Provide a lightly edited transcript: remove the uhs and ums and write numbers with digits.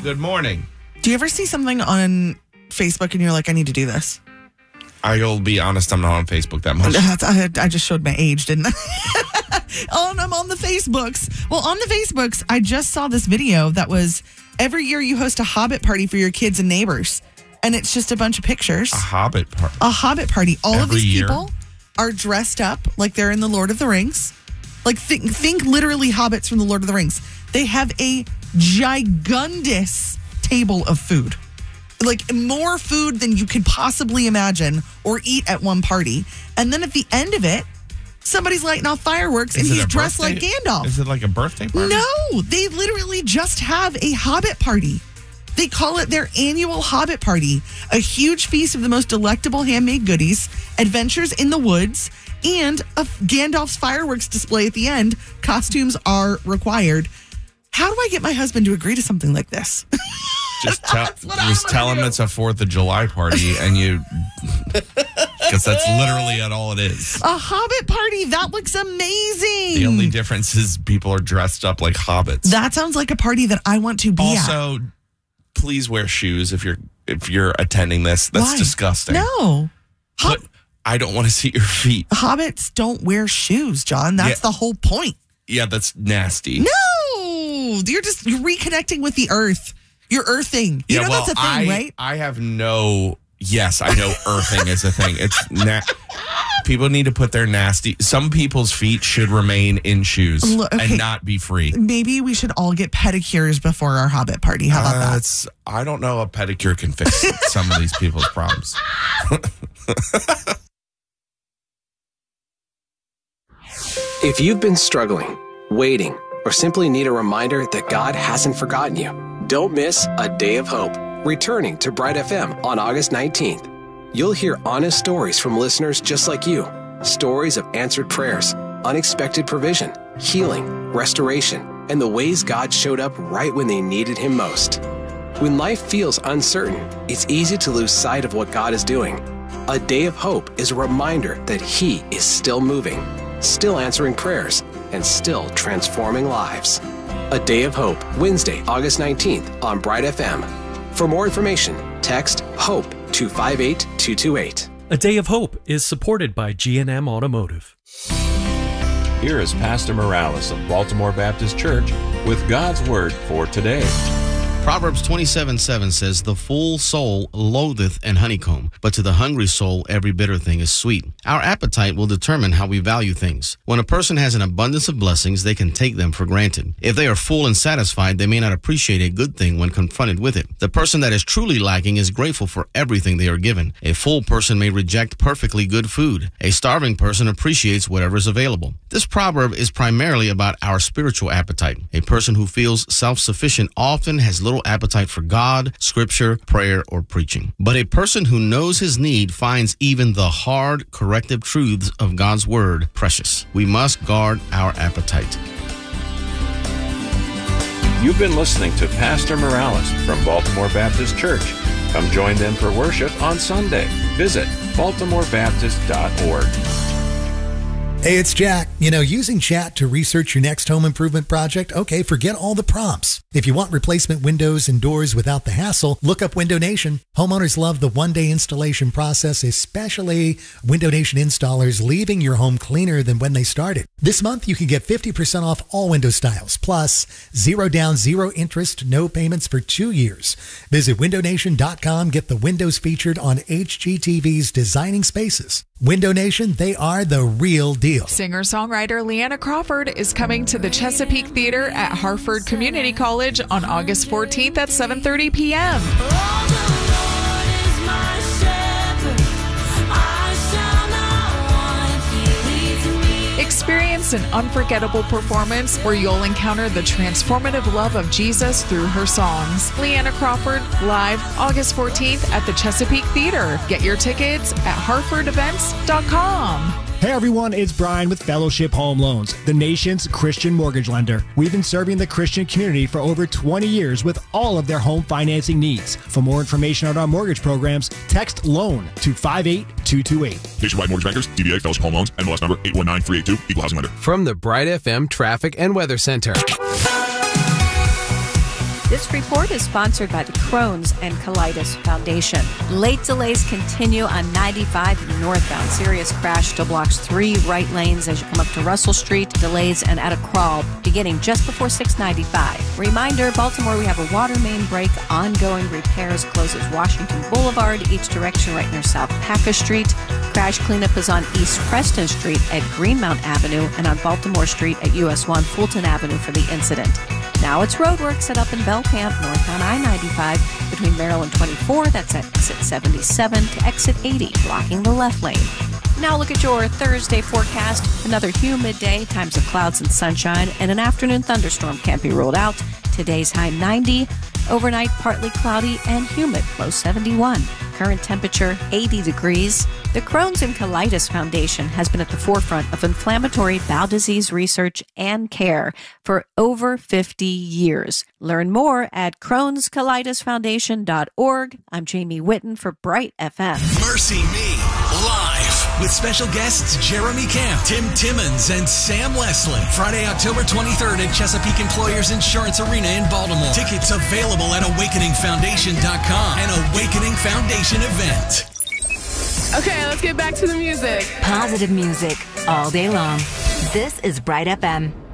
Good morning. Do you ever see something on Facebook and you're like, I need to do this? I'll be honest, I'm not on Facebook that much. I just showed my age, didn't I? I'm on the Facebooks. Well, on the Facebooks, I just saw this video that was every year you host a Hobbit party for your kids and neighbors. And it's just a bunch of pictures. A Hobbit party. A Hobbit party. All of these year? people are dressed up like they're in the Lord of the Rings. Like think literally hobbits from the Lord of the Rings. They have a gigundous table of food. Like more food than you could possibly imagine or eat at one party. And then at the end of it, somebody's lighting off fireworks and he's dressed like Gandalf. Is it like a birthday party? No, they literally just have a Hobbit party. They call it their annual Hobbit party, a huge feast of the most delectable handmade goodies, adventures in the woods, and a Gandalf's fireworks display at the end. Costumes are required. How do I get my husband to agree to something like this? Just tell him it's a 4th of July party and you... Because that's literally all it is. A Hobbit party. That looks amazing. The only difference is people are dressed up like hobbits. That sounds like a party that I want to be at. Also, please wear shoes if you're attending this. That's Why? disgusting. No. But I don't want to see your feet. Hobbits don't wear shoes, John. That's the whole point. Yeah, that's nasty. No. You're reconnecting with the earth. You're earthing. You know that's a thing, right? I have no... Yes, I know earthing is a thing. It's people need to put their nasty... Some people's feet should remain in shoes and not be free. Maybe we should all get pedicures before our Hobbit party. How about that? I don't know a pedicure can fix some of these people's problems. If you've been struggling, waiting, or simply need a reminder that God hasn't forgotten you, don't miss A Day of Hope, returning to Bright FM on August 19th. You'll hear honest stories from listeners just like you. Stories of answered prayers, unexpected provision, healing, restoration, and the ways God showed up right when they needed Him most. When life feels uncertain, it's easy to lose sight of what God is doing. A Day of Hope is a reminder that He is still moving, still answering prayers, and still transforming lives. A Day of Hope, Wednesday, August 19th on Bright FM. For more information, text HOPE to 58228. A Day of Hope is supported by G&M Automotive. Here is Pastor Morales of Baltimore Baptist Church with God's Word for today. Proverbs 27:7 says, "The full soul loatheth an honeycomb, but to the hungry soul every bitter thing is sweet." Our appetite will determine how we value things. When a person has an abundance of blessings, they can take them for granted. If they are full and satisfied, they may not appreciate a good thing when confronted with it. The person that is truly lacking is grateful for everything they are given. A full person may reject perfectly good food. A starving person appreciates whatever is available. This proverb is primarily about our spiritual appetite. A person who feels self-sufficient often has little appetite for God, scripture, prayer, or preaching. But a person who knows his need finds even the hard, corrective truths of God's word precious. We must guard our appetite. You've been listening to Pastor Morales from Baltimore Baptist Church. Come join them for worship on Sunday. Visit baltimorebaptist.org. Hey, it's Jack. Using chat to research your next home improvement project? Okay, forget all the prompts. If you want replacement windows and doors without the hassle, look up Window Nation. Homeowners love the one-day installation process, especially Window Nation installers leaving your home cleaner than when they started. This month, you can get 50% off all window styles, plus 0 down, 0 interest, no payments for 2 years. Visit windownation.com. Get the windows featured on HGTV's Designing Spaces. Window Nation, they are the real deal. Singer-songwriter Leanna Crawford is coming to the Chesapeake Theater at Harford Community College on August 14th at 7:30 p.m. Experience an unforgettable performance where you'll encounter the transformative love of Jesus through her songs. Leanna Crawford, live August 14th at the Chesapeake Theater. Get your tickets at harfordevents.com. Hey everyone, it's Brian with Fellowship Home Loans, the nation's Christian mortgage lender. We've been serving the Christian community for over 20 years with all of their home financing needs. For more information on our mortgage programs, text LOAN to 58228. Nationwide Mortgage Bankers, DBA Fellowship Home Loans, NMLS number 819382, Equal Housing Lender. From the Bright FM Traffic and Weather Center. This report is sponsored by the Crohn's and Colitis Foundation. Late delays continue on 95 northbound. Serious crash still blocks 3 right lanes as you come up to Russell Street. Delays and at a crawl beginning just before 695. Reminder, Baltimore, we have a water main break. Ongoing repairs closes Washington Boulevard, each direction right near South Paca Street. Crash cleanup is on East Preston Street at Greenmount Avenue and on Baltimore Street at US 1 Fulton Avenue for the incident. Now it's roadwork set up in Belcamp, northbound I-95 between Maryland 24, that's at exit 77 to exit 80, blocking the left lane. Now look at your Thursday forecast. Another humid day, times of clouds and sunshine, and an afternoon thunderstorm can't be ruled out. Today's high 90, overnight partly cloudy and humid, low 71. Current temperature 80 degrees. The Crohn's and Colitis Foundation has been at the forefront of inflammatory bowel disease research and care for over 50 years. Learn more at Crohn'sColitisFoundation.org. I'm Jamie Whitten for Bright FM. Mercy Me, live with special guests Jeremy Camp, Tim Timmons, and Sam Leslie. Friday, October 23rd at Chesapeake Employers Insurance Arena in Baltimore. Tickets available at AwakeningFoundation.com. An Awakening Foundation event. Okay, let's get back to the music. Positive music all day long. This is Bright FM.